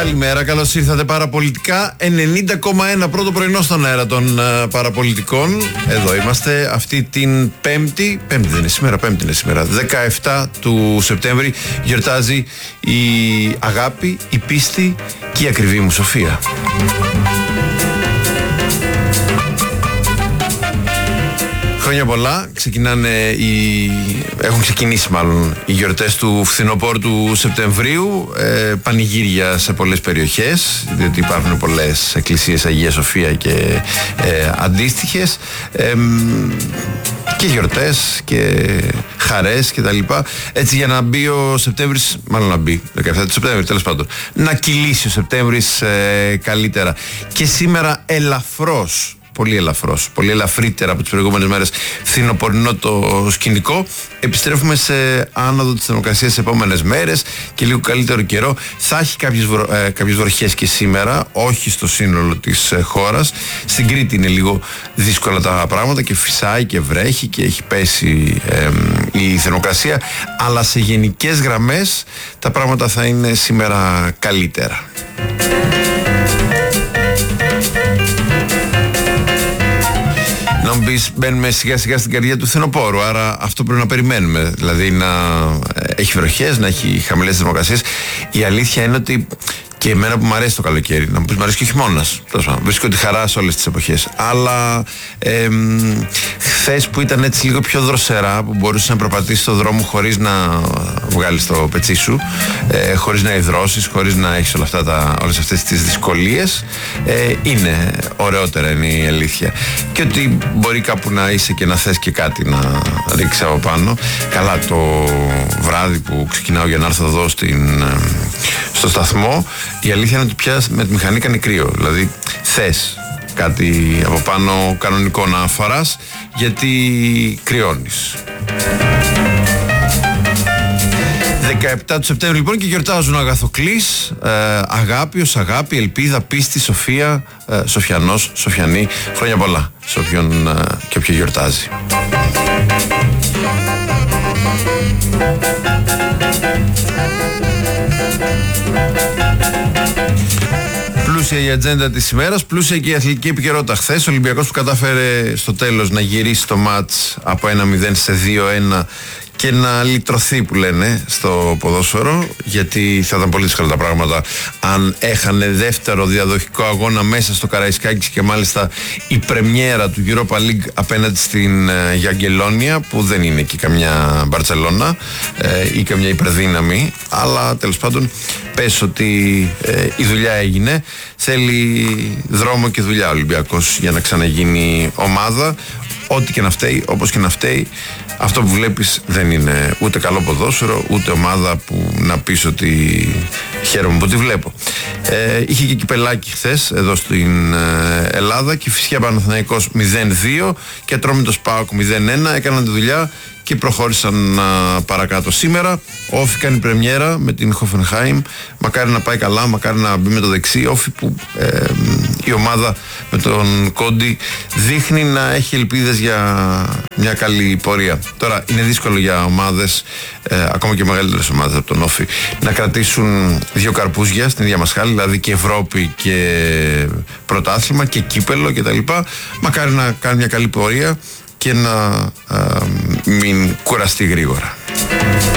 Καλημέρα, καλώς ήρθατε παραπολιτικά 90,1 πρώτο πρωινό στον αέρα των παραπολιτικών. Εδώ είμαστε αυτή την Πέμπτη δεν είναι σήμερα, Πέμπτη είναι σήμερα, 17 του Σεπτέμβρη. Γιορτάζει η αγάπη, η πίστη και η ακριβή μου Σοφία. Χρόνια πολλά. Έχουν ξεκινήσει μάλλον οι γιορτές του φθινοπόρου του Σεπτεμβρίου. Πανηγύρια σε πολλές περιοχές, διότι υπάρχουν πολλές εκκλησίες Αγία Σοφία και αντίστοιχες. Και γιορτές και χαρές και τα λοιπά. Έτσι, για να μπει ο Σεπτέμβρης, μάλλον να μπει 17 του Σεπτέμβρη, τέλος πάντων, να κυλήσει ο Σεπτέμβρης καλύτερα. Και σήμερα ελαφρώς, πολύ ελαφρύτερα από τις προηγούμενες μέρες, φθινοπορεινό το σκηνικό. Επιστρέφουμε σε άνοδο της θερμοκρασίας τις επόμενες μέρες και λίγο καλύτερο καιρό. Θα έχει κάποιες βροχές και σήμερα, όχι στο σύνολο της χώρας. Στην Κρήτη είναι λίγο δύσκολα τα πράγματα και φυσάει και βρέχει και έχει πέσει η θερμοκρασία, αλλά σε γενικές γραμμές τα πράγματα θα είναι σήμερα καλύτερα. Να μου πεις, μπαίνουμε σιγά σιγά στην καρδιά του φθινοπόρου, άρα αυτό πρέπει να περιμένουμε. Δηλαδή να έχει βροχές, να έχει χαμηλές θερμοκρασίες. Η αλήθεια είναι ότι και εμένα που μου αρέσει το καλοκαίρι, να μου πεις, μου αρέσει και ο χειμώνας. Βρίσκω τη χαρά σε όλες τις εποχές. Αλλά χθες που ήταν έτσι λίγο πιο δροσερά, που μπορούσες να περπατήσεις το δρόμο χωρίς να βγάλεις το πετσί σου, χωρίς να υδρώσεις, χωρίς να έχεις όλες αυτές τις δυσκολίες, είναι ωραιότερα, είναι η αλήθεια. Και ότι μπορεί κάπου να είσαι και να θες και κάτι να ρίξεις από πάνω. Καλά, το βράδυ που ξεκινάω για να έρθω εδώ στο σταθμό, η αλήθεια είναι ότι πια με τη μηχανή κάνει κρύο. Δηλαδή θες κάτι από πάνω κανονικό να φοράς, γιατί κρυώνεις. 17 του Σεπτέμβρη λοιπόν και γιορτάζουν Αγαθοκλής, Αγάπιος, αγάπη, ελπίδα, πίστη, Σοφία, Σοφιανός, Σοφιανή. Χρόνια πολλά σε όποιον και όποιο γιορτάζει. Πλούσια η ατζέντα της ημέρας, πλούσια και η αθλητική επικαιρότητα. Χθες ο Ολυμπιακός που κατάφερε στο τέλος να γυρίσει το μάτς από 1-0 σε 2-1 και να λυτρωθεί, που λένε, στο ποδόσφαιρο, γιατί θα ήταν πολύ δύσκολα τα πράγματα αν έχανε δεύτερο διαδοχικό αγώνα μέσα στο Καραϊσκάκης και μάλιστα η πρεμιέρα του Europa League απέναντι στην Γιαγκελόνια, που δεν είναι και καμιά Μπαρτσελώνα ή καμιά υπερδύναμη, αλλά τέλος πάντων πες ότι η δουλειά έγινε. Θέλει δρόμο και δουλειά ο Ολυμπιακός για να ξαναγίνει ομάδα. Ό,τι και να φταίει, όπως και να φταίει, αυτό που βλέπεις δεν είναι ούτε καλό ποδόσφαιρο, ούτε ομάδα που να πεις ότι χαίρομαι που τη βλέπω. Είχε και κυπελάκι χθες εδώ στην Ελλάδα και φυσικά Παναθηναϊκός 0-2 και Ατρόμητος ΠΑΟΚ 0-1. Έκαναν τη δουλειά και προχώρησαν παρακάτω. Σήμερα Όφη κάνει πρεμιέρα με την Hoffenheim. Μακάρι να πάει καλά, μακάρι να μπει με το δεξί. Όφη που η ομάδα με τον Κόντι δείχνει να έχει ελπίδες για μια καλή πορεία. Τώρα είναι δύσκολο για ομάδες, ακόμα και μεγαλύτερες ομάδες από τον Όφη, να κρατήσουν δύο καρπούζια στην ίδια μασχάλη, δηλαδή και Ευρώπη και πρωτάθλημα και κύπελο κτλ. Μακάρι να κάνει μια καλή πορεία και να μην κουραστεί γρήγορα.